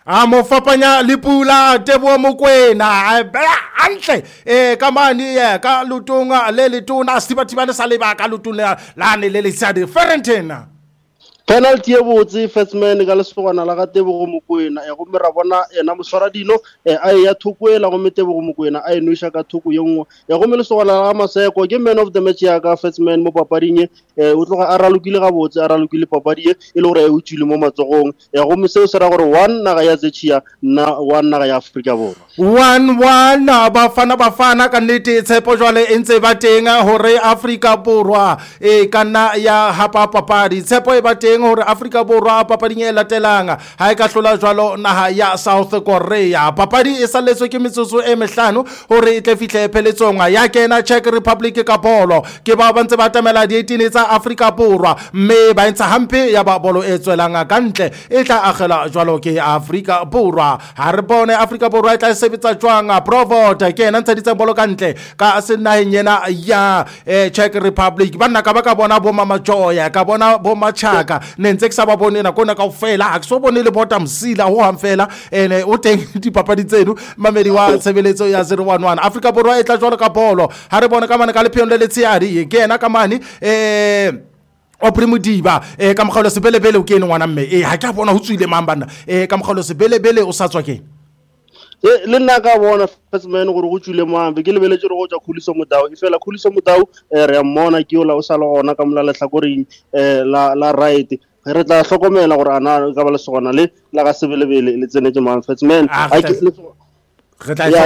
a mo fapanya le Pula Teboho Mokoena hantle ka mane ka lutunga le letona Sibatiba le Saleba ka lutuna lane le lesadi Ferentena penalty e botse first man ka lesogana la ga Tebogo Mokoena go mera bona ena moswara dino a ya thukwela go Tebogo Mokoena a enoisha ka thuku yengwe ya go melesogana la Maseko ke man of the match ya ka first man mo papading o tloga a ralukile ga botse a ralukile papadi e le gore e utswile mo matsogong ya go meseo se ra gore 1 naga ya Zechia na 1 naga ya Afrika Borwa 1-1 bafana ka nnete tshepo jwale e ntse ba teng hore Afrika Borwa e kana ya hapa papadi tshepo e ba teng hore Afrika Borwa papading e latelang ha e ka hlola jwalo naha ya South Korea papadi e saletswe ke metsotso e mehlano hore e tle fihle pheletsong ya kena Czech Republic ka bolo ke ba ntse ba tamela di 18 tsa Afrika Borwa mme ba ntse hampe ya ba bolo e tswelang ka ntle e tla agela jwalo ke Afrika Borwa ha re bone Afrika Borwa e tla sebetsa jwang Provot ke ena ntsheditse bolo ka ntle ka senaheng yena ya Czech Republic banna ka ba ka bona bo Mama Joya ka bona bo Machaka ne ntse ke sa ba bone na kona ka ofela ha ke so bone le bota msila ho hamfela ene o teng dipapadi tseno mamedi wa tshebeletso ya 011 Afrika Borwa e tla jwalo ka bolo ha re bone ka mane ka lepheong le letsiari ke ena ka mane o Primidiba ka mogalo sebelebele o ke ene ngwana mme ha ke bona ho tswile mambana ka mogalo sebelebele o sa tswa ke le nna ka bona first man gore go tswile mambe ke lebeletse re go tsa Khuliso Mudau e fela Khuliso Mudau re mmona ke ola o sa le gona ka mola lehlakoreng la right re tla hlokomela gore ana ka ba le sogona le la ga sebelebele le tsenetse man first man ha ke re tla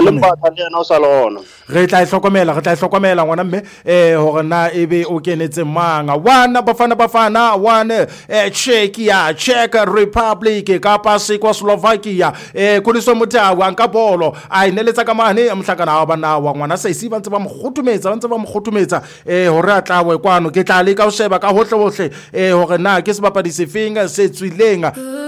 hlokomela ngwana mme hore na ebe o kenetse manga wana bafana one Czech Republic ka pasi kwa Slovakia Khuliso Mudau anka bolo a ineletsa ka mane mhlakana wa bana wa ngwana sa isi ba ntse ba mokgotumetsa hore a tlawe kwano ke tla le ka o sheba ka hohle hore na ke sebapadi sefeng se tswileng